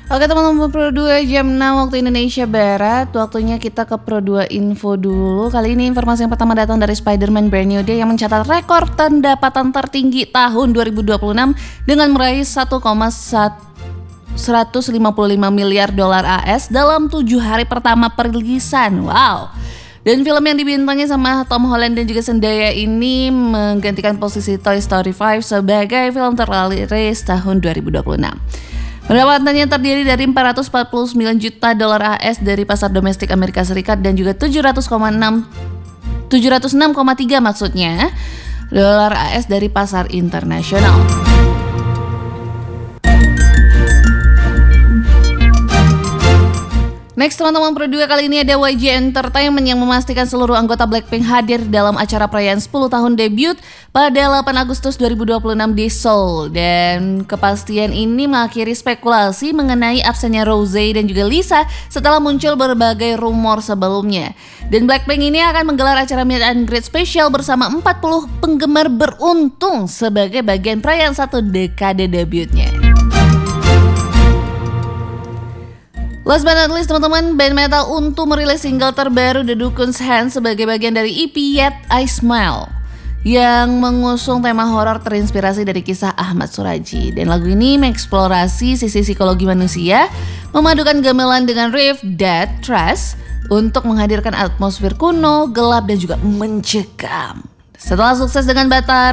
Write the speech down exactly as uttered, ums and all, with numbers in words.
Oke teman-teman Pro dua jam enam waktu Indonesia Barat. Waktunya kita ke Pro dua Info dulu. Kali ini informasi yang pertama datang dari Spider-Man Brand New Day yang mencatat rekor pendapatan tertinggi tahun dua ribu dua puluh enam dengan meraih satu koma seratus lima puluh lima miliar dolar A S dalam tujuh hari pertama perilisan. Wow. Dan film yang dibintangi sama Tom Holland dan juga Zendaya ini menggantikan posisi Toy Story lima sebagai film terlaris tahun dua ribu dua puluh enam. Pendapatannya terdiri dari empat ratus empat puluh sembilan juta dolar A S dari pasar domestik Amerika Serikat dan juga tujuh ratus enam koma tiga maksudnya dolar A S dari pasar internasional. Next teman-teman Pro dua, kali ini ada Y G Entertainment yang memastikan seluruh anggota Blackpink hadir dalam acara perayaan sepuluh tahun debut pada delapan Agustus dua ribu dua puluh enam di Seoul. Dan kepastian ini mengakhiri spekulasi mengenai absennya Rose dan juga Lisa setelah muncul berbagai rumor sebelumnya. Dan Blackpink ini akan menggelar acara meet and greet spesial bersama empat puluh penggemar beruntung sebagai bagian perayaan satu dekade debutnya. Last but not least teman-teman, band metal Untu merilis single terbaru The Dukun's Hand sebagai bagian dari E P Yet I Smile yang mengusung tema horor terinspirasi dari kisah Ahmad Suraji. Dan lagu ini mengeksplorasi sisi psikologi manusia, memadukan gamelan dengan riff death thrash untuk menghadirkan atmosfer kuno, gelap dan juga mencekam. Setelah sukses dengan Batar